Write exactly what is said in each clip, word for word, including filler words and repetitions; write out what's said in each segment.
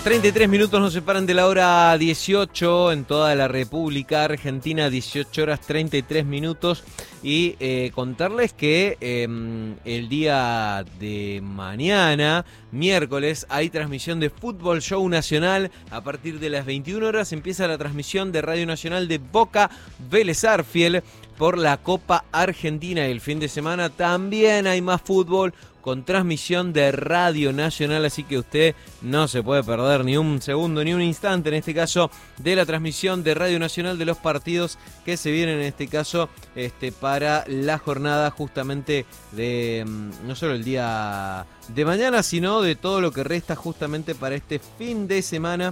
treinta y tres minutos nos separan de la hora dieciocho en toda la República Argentina, dieciocho horas treinta y tres minutos. Y eh, contarles que eh, el día de mañana, miércoles, hay transmisión de Fútbol Show Nacional. A partir de las veintiuna horas empieza la transmisión de Radio Nacional de Boca Vélez Arfiel por la Copa Argentina. Y el fin de semana también hay más fútbol con transmisión de Radio Nacional, así que usted no se puede perder ni un segundo, ni un instante, en este caso, de la transmisión de Radio Nacional de los partidos que se vienen, en este caso, este, para la jornada justamente de, no solo el día de mañana, sino de todo lo que resta justamente para este fin de semana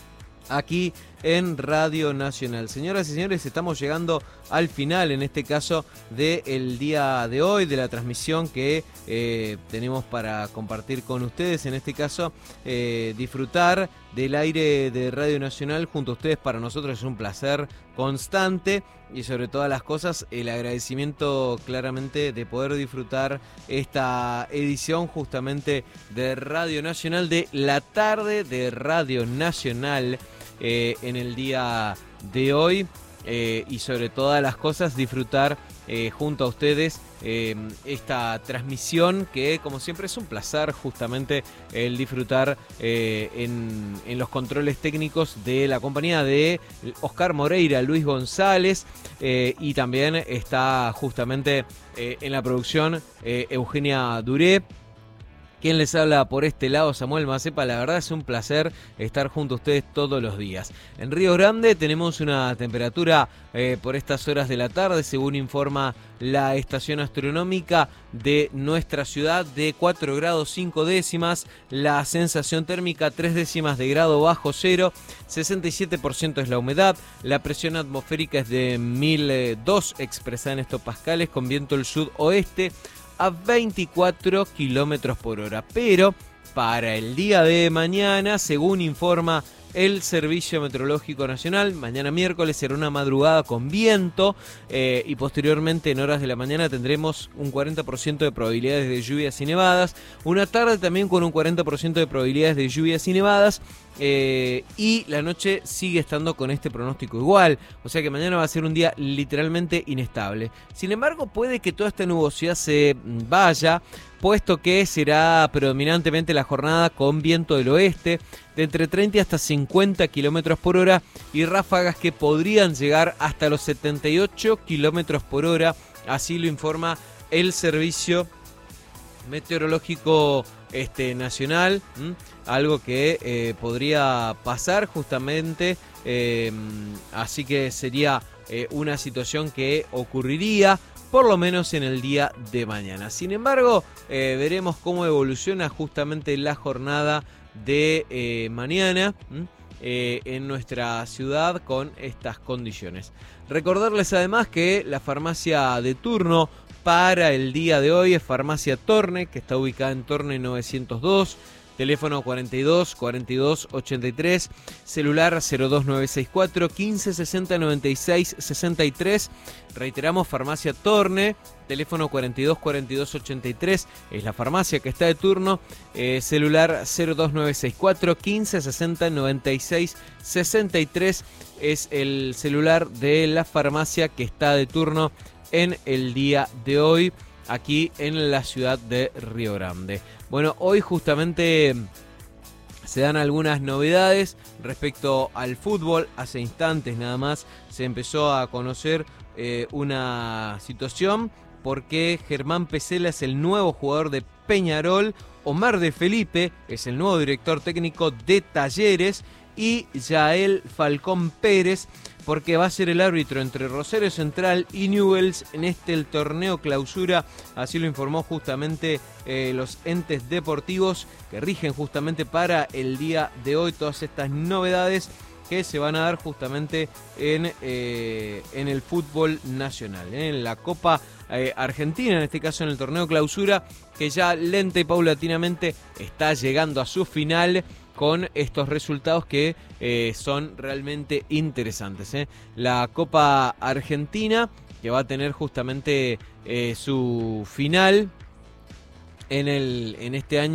aquí en Radio Nacional. Señoras y señores, estamos llegando al final, en este caso, del día de hoy, de la transmisión que eh, tenemos para compartir con ustedes. En este caso, eh, disfrutar del aire de Radio Nacional junto a ustedes para nosotros es un placer constante, y sobre todas las cosas, el agradecimiento claramente de poder disfrutar esta edición justamente de Radio Nacional, de la tarde de Radio Nacional. Eh, en el día de hoy eh, y sobre todas las cosas disfrutar eh, junto a ustedes eh, esta transmisión que, como siempre, es un placer justamente el disfrutar eh, en, en los controles técnicos de la compañía de Oscar Moreira, Luis González, eh, y también está justamente eh, en la producción eh, Eugenia Duré. Quien les habla por este lado, Samuel Macepa. La verdad es un placer estar junto a ustedes todos los días. En Río Grande tenemos una temperatura eh, por estas horas de la tarde, según informa la estación astronómica de nuestra ciudad, de cuatro grados cinco décimas. La sensación térmica tres décimas de grado bajo cero. sesenta y siete por ciento es la humedad. La presión atmosférica es de mil dos expresada en hectopascales, con viento del sudoeste a veinticuatro kilómetros por hora. Pero para el día de mañana, según informa el Servicio Meteorológico Nacional, mañana miércoles será una madrugada con viento eh, y posteriormente en horas de la mañana tendremos un cuarenta por ciento de probabilidades de lluvias y nevadas, una tarde también con un cuarenta por ciento de probabilidades de lluvias y nevadas, eh, y la noche sigue estando con este pronóstico igual, o sea que mañana va a ser un día literalmente inestable. Sin embargo, puede que toda esta nubosidad se vaya, puesto que será predominantemente la jornada con viento del oeste de entre treinta hasta cincuenta kilómetros por hora y ráfagas que podrían llegar hasta los setenta y ocho kilómetros por hora, así lo informa el Servicio Meteorológico este, Nacional, ¿m? Algo que eh, podría pasar justamente, eh, así que sería eh, una situación que ocurriría por lo menos en el día de mañana. Sin embargo, eh, veremos cómo evoluciona justamente la jornada de eh, mañana eh, en nuestra ciudad con estas condiciones. Recordarles además que la farmacia de turno para el día de hoy es Farmacia Torne, que está ubicada en Torne novecientos dos. Teléfono cuarenta y dos, cuarenta y dos, ochenta y tres, celular cero dos nueve seis cuatro, quince sesenta, noventa y seis, sesenta y tres. Reiteramos, Farmacia Torne, teléfono cuarenta y dos, cuarenta y dos, ochenta y tres, es la farmacia que está de turno, eh, celular cero dos nueve seis cuatro, quince sesenta, noventa y seis, sesenta y tres, es el celular de la farmacia que está de turno en el día de hoy, aquí en la ciudad de Río Grande. Bueno, hoy justamente se dan algunas novedades respecto al fútbol. Hace instantes nada más se empezó a conocer eh, una situación porque Germán Pesela es el nuevo jugador de Peñarol, Omar de Felipe es el nuevo director técnico de Talleres y Yael Falcón Pérez, porque va a ser el árbitro entre Rosario Central y Newell's en este el torneo clausura, así lo informó justamente eh, los entes deportivos que rigen justamente para el día de hoy todas estas novedades que se van a dar justamente en, eh, en el fútbol nacional, ¿eh? En la Copa eh, Argentina, en este caso en el torneo clausura, que ya lenta y paulatinamente está llegando a su final, con estos resultados que eh, son realmente interesantes, ¿eh? La Copa Argentina, que va a tener justamente eh, su final en, el, en este año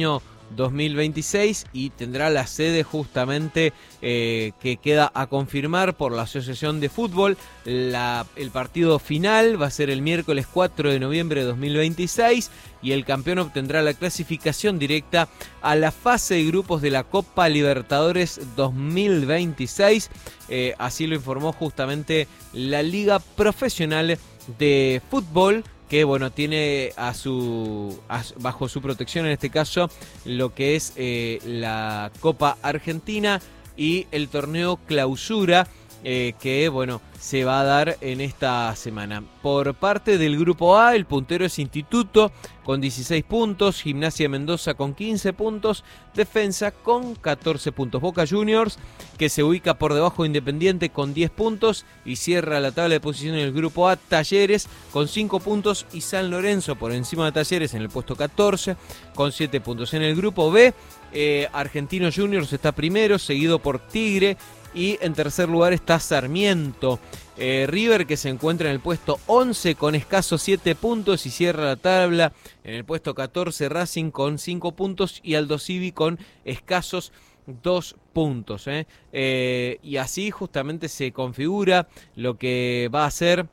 dos mil veintiséis y tendrá la sede justamente eh, que queda a confirmar por la Asociación de Fútbol. La, el partido final va a ser el miércoles cuatro de noviembre de dos mil veintiséis y el campeón obtendrá la clasificación directa a la fase de grupos de la Copa Libertadores dos mil veintiséis. Eh, así lo informó justamente la Liga Profesional de Fútbol, que bueno, tiene a su a, bajo su protección en este caso lo que es eh, la Copa Argentina y el torneo Clausura, eh, que bueno, se va a dar en esta semana. Por parte del grupo A, el puntero es Instituto con dieciséis puntos, Gimnasia Mendoza con quince puntos, Defensa con catorce puntos, Boca Juniors, que se ubica por debajo de Independiente con diez puntos y cierra la tabla de posiciones en el grupo A, Talleres con cinco puntos y San Lorenzo por encima de Talleres en el puesto catorce con siete puntos. En el grupo B, eh, Argentinos Juniors está primero, seguido por Tigre, y en tercer lugar está Sarmiento. Eh, River, que se encuentra en el puesto once con escasos siete puntos y cierra la tabla en el puesto catorce, Racing con cinco puntos y Aldo Civi con escasos dos puntos. ¿eh? Eh, y así justamente se configura lo que va a ser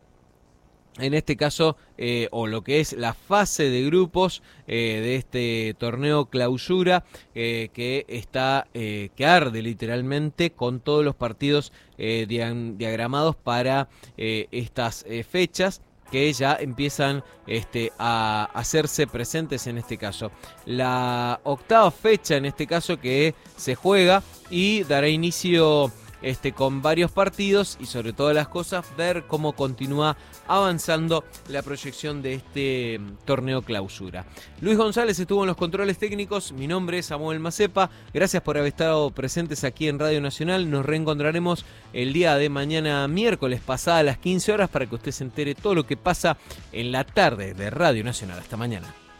en este caso, eh, o lo que es la fase de grupos eh, de este torneo Clausura, eh, que está, eh, que arde literalmente con todos los partidos eh, diagramados para eh, estas eh, fechas, que ya empiezan este, a hacerse presentes en este caso. La octava fecha en este caso que se juega y dará inicio Este, con varios partidos y sobre todas las cosas ver cómo continúa avanzando la proyección de este torneo Clausura. Luis González estuvo en los controles técnicos, mi nombre es Samuel Macepa, gracias por haber estado presentes aquí en Radio Nacional. Nos reencontraremos el día de mañana miércoles pasada a las quince horas para que usted se entere todo lo que pasa en la tarde de Radio Nacional. Hasta mañana.